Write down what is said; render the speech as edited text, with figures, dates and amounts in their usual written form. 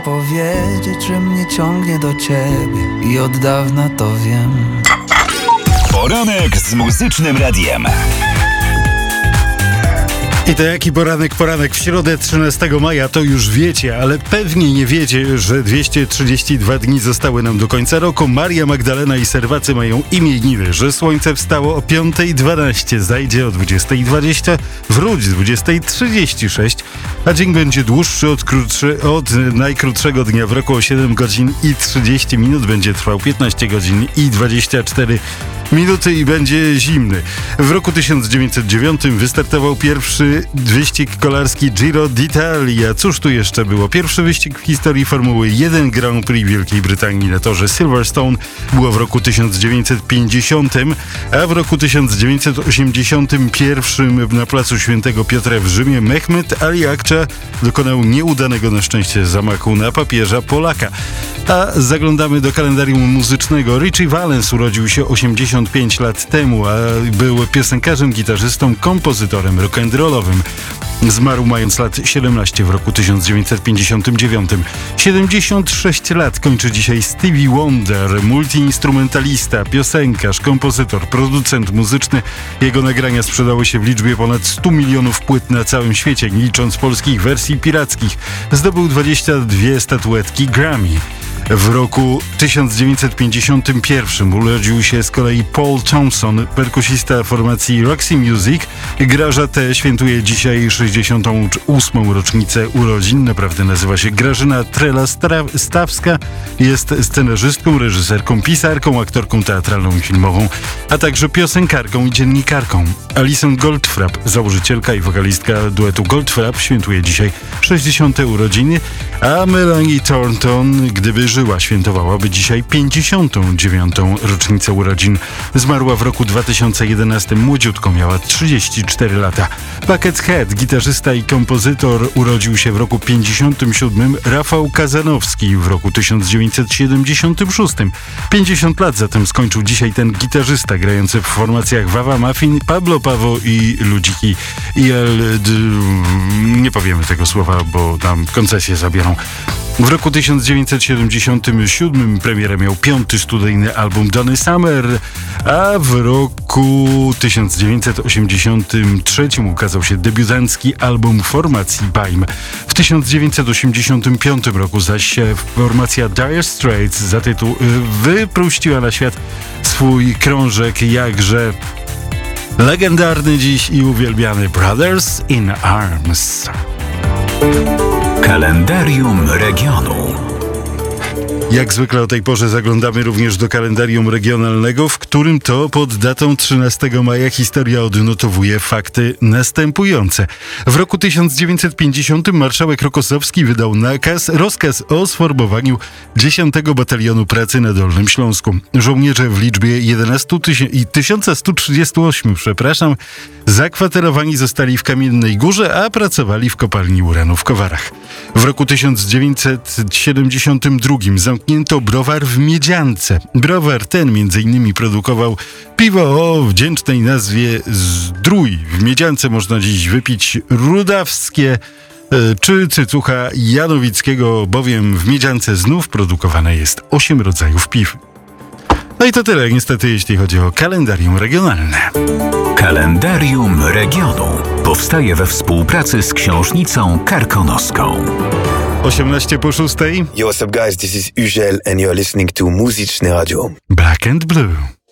powiedzieć, że mnie ciągnie do ciebie i od dawna to wiem. Poranek z Muzycznym Radiem. I to jaki poranek w środę 13 maja, to już wiecie, ale pewnie nie wiecie, że 232 dni zostały nam do końca roku. Maria Magdalena i Serwacy mają imieniny, że słońce wstało o 5:12, zajdzie o 20:20, wróci 20:36, a dzień będzie dłuższy od najkrótszego dnia w roku o 7 godzin i 30 minut, będzie trwał 15 godzin i 24 minuty i będzie zimny. W roku 1909 wystartował pierwszy wyścig kolarski Giro d'Italia. Cóż tu jeszcze było? Pierwszy wyścig w historii Formuły 1 Grand Prix Wielkiej Brytanii na torze Silverstone było w roku 1950, a w roku 1981 na placu Świętego Piotra w Rzymie Mehmet Ali Akça dokonał nieudanego na szczęście zamachu na papieża Polaka. A zaglądamy do kalendarium muzycznego. Ritchie Valens urodził się 85 lat temu, a był piosenkarzem, gitarzystą, kompozytorem rock'n'rollowym. Zmarł mając lat 17 w roku 1959. 76 lat kończy dzisiaj Stevie Wonder, multiinstrumentalista, piosenkarz, kompozytor, producent muzyczny. Jego nagrania sprzedały się w liczbie ponad 100 milionów płyt na całym świecie, nie licząc polskich wersji pirackich. Zdobył 22 statuetki Grammy. W roku 1951 urodził się z kolei Paul Thompson, perkusista formacji Roxy Music. Graża T świętuje dzisiaj 68. rocznicę urodzin. Naprawdę nazywa się Grażyna Trela-Stawska. Jest scenarzystką, reżyserką, pisarką, aktorką teatralną i filmową, a także piosenkarką i dziennikarką. Alison Goldfrapp, założycielka i wokalistka duetu Goldfrapp, świętuje dzisiaj 60. urodziny, a Melanie Thornton, gdyby żyła, świętowałaby dzisiaj 59. rocznicę urodzin. Zmarła w roku 2011, młodziutko, miała 34 lata. Buckethead, gitarzysta i kompozytor, urodził się w roku 57. Rafał Kazanowski w roku 1976. 50 lat zatem skończył dzisiaj ten gitarzysta grający w formacjach Wawa Muffin, Pablo Pawo i Ludziki nie powiemy tego słowa, bo tam koncesję zabiorą. W roku 1977 premierę miał 5. studyjny album Donny Summer, a w roku 1983 ukazał się debiutancki album formacji Baim. W 1985 roku zaś formacja Dire Straits za tytuł wypuściła na świat swój krążek jakże legendarny dziś i uwielbiany Brothers in Arms. Kalendarium regionu. Jak zwykle o tej porze zaglądamy również do kalendarium regionalnego, w którym to pod datą 13 maja historia odnotowuje fakty następujące. W roku 1950 marszałek Rokossowski wydał rozkaz o sformowaniu 10 Batalionu Pracy na Dolnym Śląsku. Żołnierze w liczbie 1138 zakwaterowani zostali w Kamiennej Górze, a pracowali w kopalni uranu w Kowarach. W roku 1972 zamknięto browar w Miedziance. Browar ten m.in. produkował piwo o wdzięcznej nazwie Zdrój. W Miedziance można dziś wypić rudawskie czy cycucha janowickiego, bowiem w Miedziance znów produkowane jest 8 rodzajów piw. No i to tyle niestety, jeśli chodzi o kalendarium regionalne. Kalendarium regionu powstaje we współpracy z Książnicą Karkonoską. 18:06. Yo, what's up guys, this is Ugel and you're listening to Muzyczne Radio. Black and Blue.